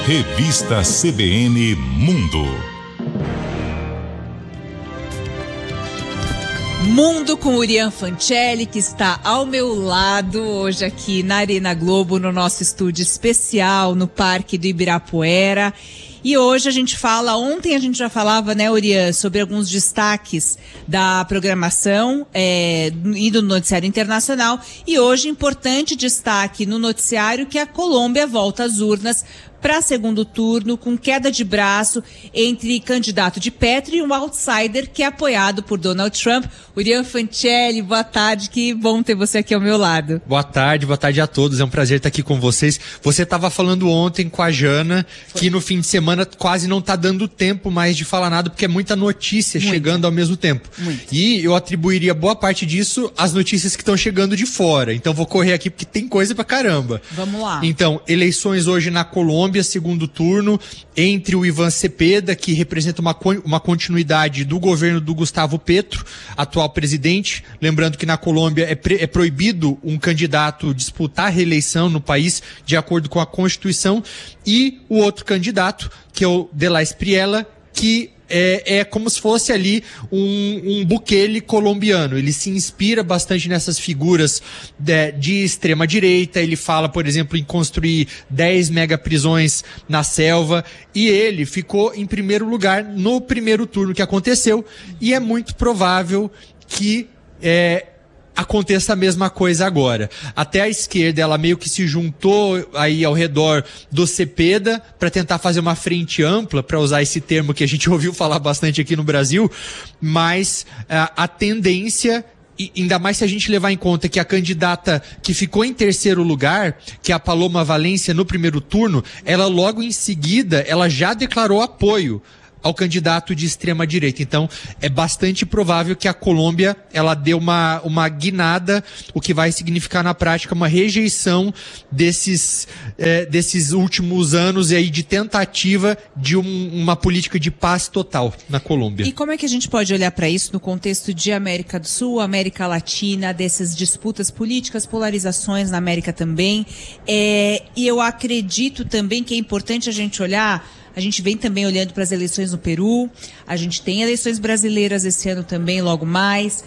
Revista CBN Mundo. Mundo com Urian Fancelli, que está ao meu lado hoje aqui na Arena Globo, no nosso estúdio especial no Parque do Ibirapuera. E hoje a gente fala, ontem a gente já falava, né, Urian, sobre alguns destaques da programação e do noticiário internacional. E hoje, importante destaque no noticiário que a Colômbia volta às urnas para segundo turno, com queda de braço entre candidato de Petro e um outsider que é apoiado por Donald Trump. Urian Fancelli, boa tarde, que bom ter você aqui ao meu lado. Boa tarde a todos, é um prazer estar aqui com vocês. Você estava falando ontem com a Jana que no fim de semana quase não está dando tempo mais de falar nada, porque é muita notícia chegando ao mesmo tempo. E eu atribuiria boa parte disso às notícias que estão chegando de fora. Então vou correr aqui porque tem coisa pra caramba. Vamos lá. Então, eleições hoje na Colômbia, segundo turno, entre o Iván Cepeda, que representa uma continuidade do governo do Gustavo Petro, atual presidente. Lembrando que na Colômbia é proibido um candidato disputar a reeleição no país, de acordo com a Constituição. E o outro candidato, que é o de la Espriella, que é como se fosse ali um Bukele colombiano. Ele se inspira bastante nessas figuras de extrema direita. Ele fala, por exemplo, em construir 10 megaprisões na selva, e ele ficou em primeiro lugar no primeiro turno que aconteceu, e é muito provável que aconteça a mesma coisa agora. Até a esquerda, ela meio que se juntou aí ao redor do Cepeda para tentar fazer uma frente ampla, para usar esse termo que a gente ouviu falar bastante aqui no Brasil, mas a tendência, e ainda mais se a gente levar em conta que a candidata que ficou em terceiro lugar, que é a Paloma Valencia, no primeiro turno, ela logo em seguida, ela já declarou apoio ao candidato de extrema direita. Então, é bastante provável que a Colômbia, ela dê uma guinada, o que vai significar na prática uma rejeição desses últimos anos e aí de tentativa de uma política de paz total na Colômbia. E como é que a gente pode olhar para isso no contexto de América do Sul, América Latina, dessas disputas políticas, polarizações na América também? E eu acredito também que é importante a gente olhar. A gente vem também olhando para as eleições no Peru, a gente tem eleições brasileiras esse ano também, logo mais.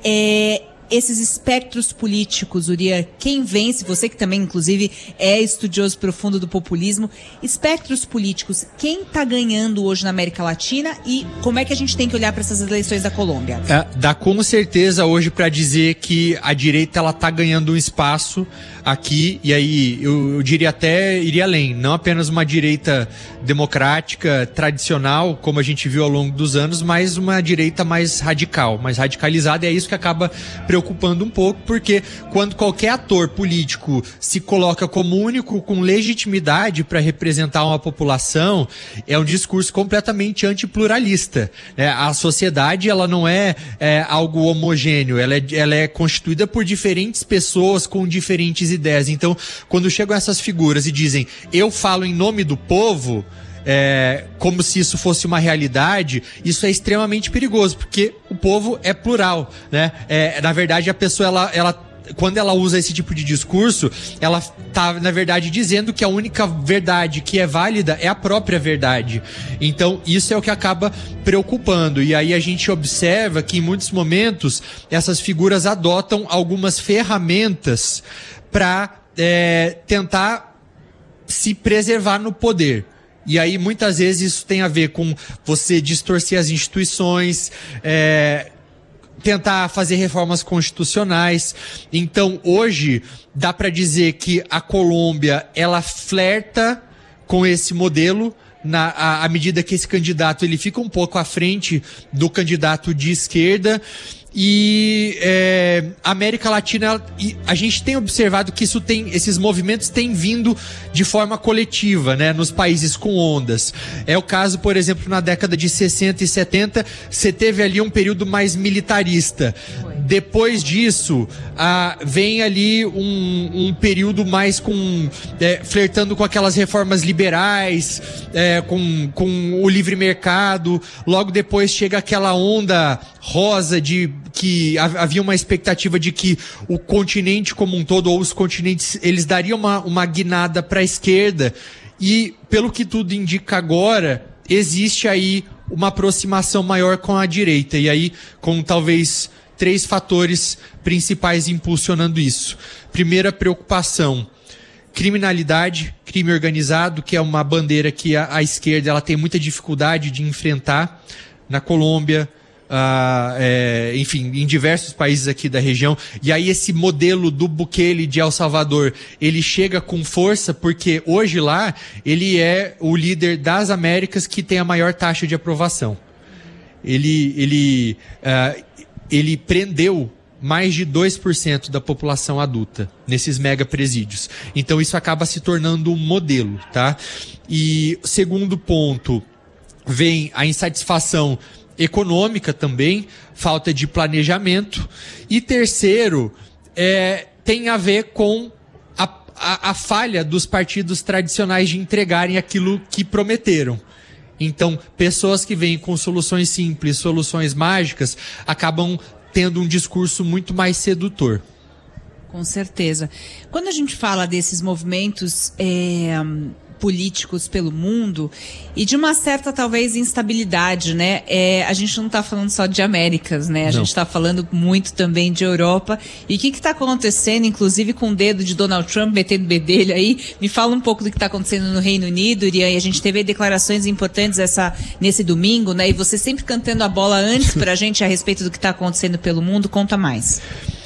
Esses espectros políticos, Urian, quem vence, você que também, inclusive, é estudioso profundo do populismo, espectros políticos, quem está ganhando hoje na América Latina e como é que a gente tem que olhar para essas eleições da Colômbia? Dá com certeza hoje para dizer que a direita ela está ganhando um espaço aqui, e aí eu diria até, iria além, não apenas uma direita democrática, tradicional, como a gente viu ao longo dos anos, mas uma direita mais radical, mais radicalizada, e é isso que acaba preocupando um pouco, porque quando qualquer ator político se coloca como único com legitimidade para representar uma população, é um discurso completamente antipluralista. A sociedade, ela não é algo homogêneo, ela é constituída por diferentes pessoas com diferentes ideias. Então, quando chegam essas figuras e dizem, eu falo em nome do povo, como se isso fosse uma realidade, isso é extremamente perigoso, porque o povo é plural, né? Na verdade, a pessoa, quando ela usa esse tipo de discurso, ela tá, na verdade, dizendo que a única verdade que é válida é a própria verdade. Então, isso é o que acaba preocupando. E aí a gente observa que, em muitos momentos, essas figuras adotam algumas ferramentas para tentar se preservar no poder. E aí, muitas vezes, isso tem a ver com você distorcer as instituições, tentar fazer reformas constitucionais. Então, hoje, dá para dizer que a Colômbia, ela flerta com esse modelo, à medida que esse candidato ele fica um pouco à frente do candidato de esquerda. E a América Latina, a gente tem observado que esses movimentos têm vindo de forma coletiva, né, nos países com ondas. É o caso, por exemplo, na década de 60 e 70, você teve ali um período mais militarista. Depois disso, vem ali um período mais flertando com aquelas reformas liberais, com o livre mercado. Logo depois chega aquela onda rosa que havia uma expectativa de que o continente como um todo, ou os continentes, eles dariam uma guinada para a esquerda. e, pelo que tudo indica agora, existe aí uma aproximação maior com a direita, e aí com talvez 3 fatores principais impulsionando isso. Primeira preocupação: criminalidade, crime organizado, que é uma bandeira que a esquerda ela tem muita dificuldade de enfrentar na Colômbia, enfim, em diversos países aqui da região. E aí esse modelo do Bukele de El Salvador, ele chega com força porque hoje lá ele é o líder das Américas que tem a maior taxa de aprovação. Ele prendeu mais de 2% da população adulta nesses mega presídios. Então isso acaba se tornando um modelo, tá? E segundo ponto, vem a insatisfação econômica também, falta de planejamento. E terceiro, tem a ver com a falha dos partidos tradicionais de entregarem aquilo que prometeram. Então, pessoas que vêm com soluções simples, soluções mágicas, acabam tendo um discurso muito mais sedutor. Com certeza. Quando a gente fala desses movimentos políticos pelo mundo e de uma certa, talvez, instabilidade, né? A gente não está falando só de Américas, né? A gente está falando muito também de Europa. E o que está acontecendo, inclusive com o dedo de Donald Trump metendo bedelho aí? Me fala um pouco do que está acontecendo no Reino Unido, Irian. E a gente teve declarações importantes nesse domingo, né? E você sempre cantando a bola antes para a gente a respeito do que está acontecendo pelo mundo. Conta mais.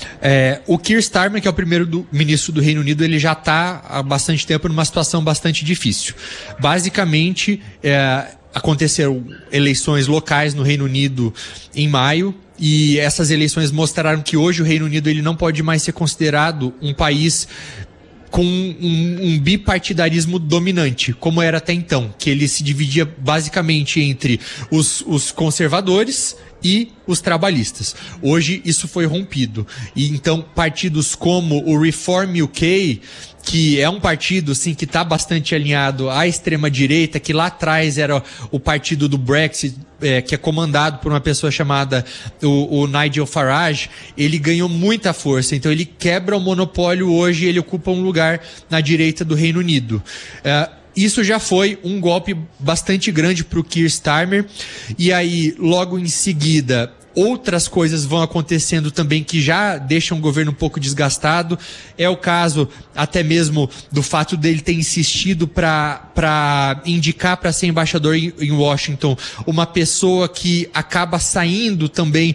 O Keir Starmer, que é o primeiro ministro do Reino Unido, ele já está há bastante tempo numa situação bastante difícil. Basicamente, aconteceram eleições locais no Reino Unido em maio, e essas eleições mostraram que hoje o Reino Unido ele não pode mais ser considerado um país com um bipartidarismo dominante, como era até então, que ele se dividia basicamente entre os conservadores e os trabalhistas. Hoje isso foi rompido. E então partidos como o Reform UK, que é um partido sim, que está bastante alinhado à extrema-direita, que lá atrás era o partido do Brexit, que é comandado por uma pessoa chamada o Nigel Farage, ele ganhou muita força. Então ele quebra o monopólio hoje e ele ocupa um lugar na direita do Reino Unido. Isso já foi um golpe bastante grande para o Keir Starmer. E aí, logo em seguida, outras coisas vão acontecendo também que já deixam o governo um pouco desgastado. É o caso até mesmo do fato dele ter insistido para indicar para ser embaixador em Washington uma pessoa que acaba saindo também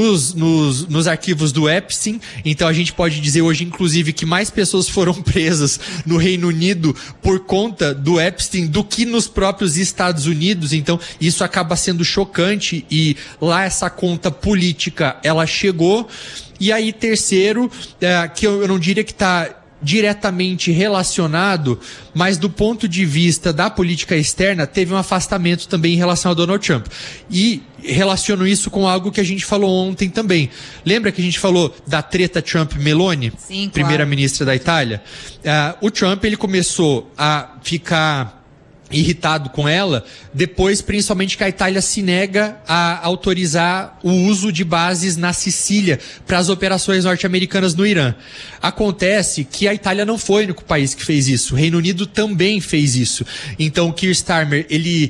nos arquivos do Epstein. Então a gente pode dizer hoje, inclusive, que mais pessoas foram presas no Reino Unido por conta do Epstein do que nos próprios Estados Unidos. Então isso acaba sendo chocante e lá essa conta política, ela chegou. E aí, terceiro, que eu não diria que está diretamente relacionado, mas do ponto de vista da política externa, teve um afastamento também em relação ao Donald Trump. E relaciono isso com algo que a gente falou ontem também. Lembra que a gente falou da treta Trump-Meloni? Sim, primeira-ministra da Itália? O Trump, ele começou a ficar irritado com ela, depois principalmente que a Itália se nega a autorizar o uso de bases na Sicília para as operações norte-americanas no Irã. Acontece que a Itália não foi o único país que fez isso, o Reino Unido também fez isso. Então o Keir Starmer, ele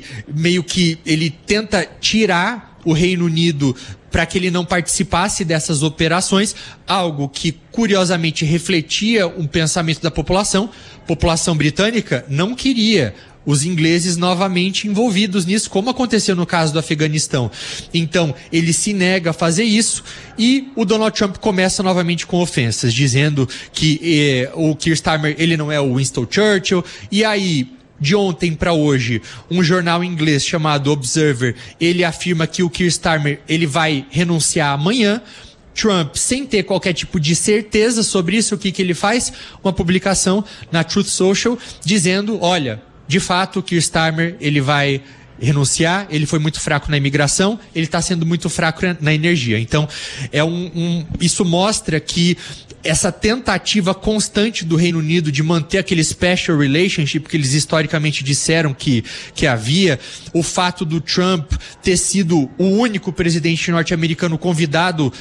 tenta tirar o Reino Unido para que ele não participasse dessas operações, algo que curiosamente refletia um pensamento da população. A população britânica não queria os ingleses novamente envolvidos nisso, como aconteceu no caso do Afeganistão. Então, ele se nega a fazer isso e o Donald Trump começa novamente com ofensas, dizendo que o Keir Starmer, ele não é o Winston Churchill. E aí, de ontem para hoje, um jornal inglês chamado Observer, ele afirma que o Keir Starmer, ele vai renunciar amanhã. Trump, sem ter qualquer tipo de certeza sobre isso, o que ele faz? Uma publicação na Truth Social dizendo, olha, de fato, o Keir Starmer, ele vai renunciar, ele foi muito fraco na imigração, ele está sendo muito fraco na energia. Então, isso mostra que essa tentativa constante do Reino Unido de manter aquele special relationship que eles historicamente disseram que havia, o fato do Trump ter sido o único presidente norte-americano convidado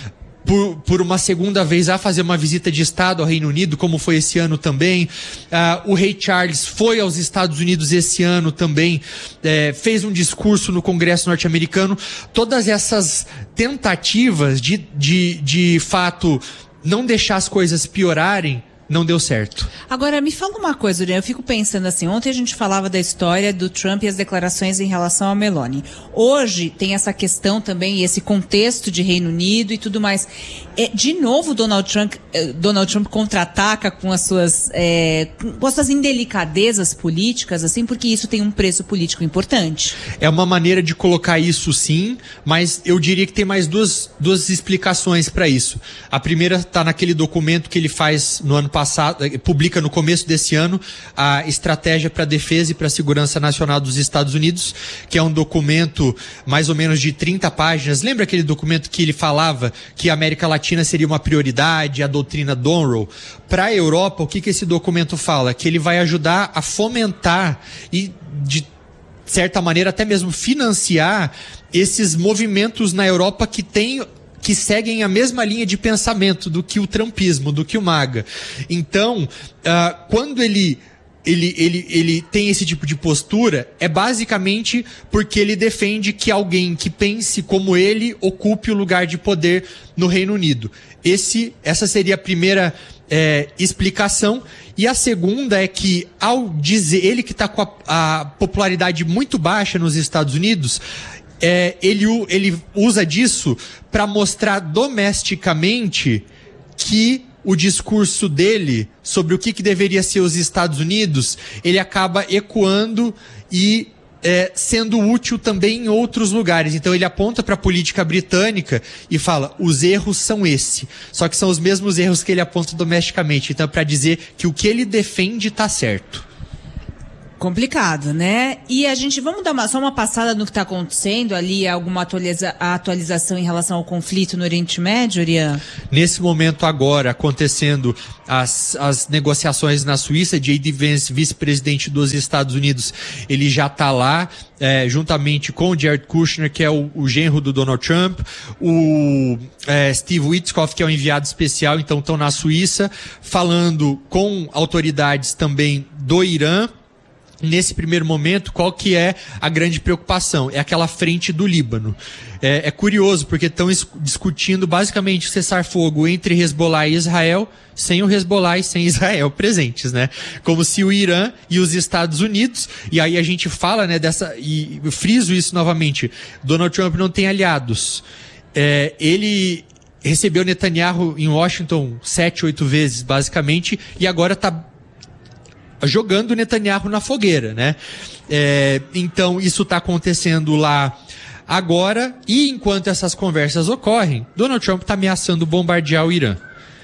por uma segunda vez a fazer uma visita de Estado ao Reino Unido, como foi esse ano também. O rei Charles foi aos Estados Unidos esse ano também, fez um discurso no Congresso norte-americano. Todas essas tentativas de fato não deixar as coisas piorarem, não deu certo. Agora, me fala uma coisa, Urian, eu fico pensando assim, ontem a gente falava da história do Trump e as declarações em relação ao Meloni. Hoje tem essa questão também, esse contexto de Reino Unido e tudo mais. De novo, Donald Trump contra-ataca com as suas indelicadezas políticas, assim, porque isso tem um preço político importante. É uma maneira de colocar isso, sim, mas eu diria que tem mais duas explicações para isso. A primeira está naquele documento que ele faz no ano passado, publica no começo desse ano, a Estratégia para a Defesa e para a Segurança Nacional dos Estados Unidos, que é um documento mais ou menos de 30 páginas. Lembra aquele documento que ele falava que a América Latina seria uma prioridade, a doutrina Monroe? Para a Europa, o que esse documento fala? Que ele vai ajudar a fomentar e, de certa maneira, até mesmo financiar esses movimentos na Europa que seguem a mesma linha de pensamento do que o trumpismo, do que o MAGA. Então, quando ele tem esse tipo de postura, é basicamente porque ele defende que alguém que pense como ele ocupe o lugar de poder no Reino Unido. Essa seria a primeira explicação. E a segunda é que, ao dizer, ele que está com a popularidade muito baixa nos Estados Unidos, ele usa disso para mostrar domesticamente que o discurso dele sobre o que deveria ser os Estados Unidos, ele acaba ecoando e sendo útil também em outros lugares. Então ele aponta para a política britânica e fala, os erros são esse. Só que são os mesmos erros que ele aponta domesticamente. Então, para dizer que o que ele defende está certo. Complicado, né? E vamos dar só uma passada no que está acontecendo ali, alguma atualização em relação ao conflito no Oriente Médio, Urian? Nesse momento agora, acontecendo as negociações na Suíça, J.D. Vance, vice-presidente dos Estados Unidos, ele já está lá, juntamente com o Jared Kushner, que é o genro do Donald Trump, o Steve Witkoff, que é o enviado especial, então estão na Suíça, falando com autoridades também do Irã. Nesse primeiro momento, qual que é a grande preocupação? É aquela frente do Líbano. É curioso, porque estão discutindo basicamente o cessar-fogo entre Hezbollah e Israel, sem o Hezbollah e sem Israel presentes, né? Como se o Irã e os Estados Unidos, e aí a gente fala, né, e eu friso isso novamente, Donald Trump não tem aliados. Ele recebeu Netanyahu em Washington 7, 8 vezes, basicamente, e agora está jogando o Netanyahu na fogueira, né? Então, isso está acontecendo lá agora, e enquanto essas conversas ocorrem, Donald Trump está ameaçando bombardear o Irã.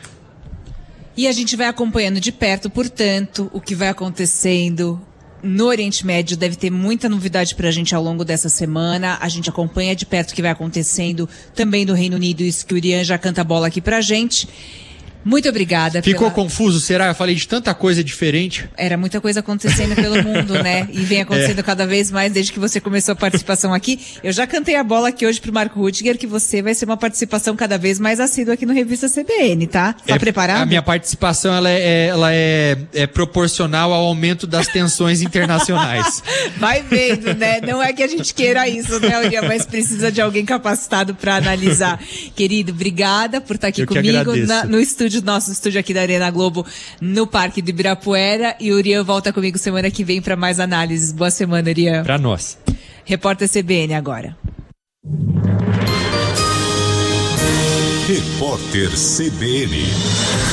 E a gente vai acompanhando de perto, portanto, o que vai acontecendo no Oriente Médio. Deve ter muita novidade para a gente ao longo dessa semana. A gente acompanha de perto o que vai acontecendo também no Reino Unido, isso que o Urian já canta a bola aqui pra gente. Muito obrigada. Ficou confuso, será? Eu falei de tanta coisa diferente. Era muita coisa acontecendo pelo mundo, né? E vem acontecendo cada vez mais desde que você começou a participação aqui. Eu já cantei a bola aqui hoje pro Marco Ruttiger, que você vai ser uma participação cada vez mais assídua aqui no Revista CBN, tá? Tá preparado? A minha participação, ela é proporcional ao aumento das tensões internacionais. Vai vendo, né? Não é que a gente queira isso, né, Urian? Mas precisa de alguém capacitado para analisar. Querido, obrigada por estar aqui comigo no nosso estúdio aqui da Arena Globo, no Parque do Ibirapuera. E o Urian volta comigo semana que vem para mais análises. Boa semana, Urian. Para nós. Repórter CBN agora. Repórter CBN.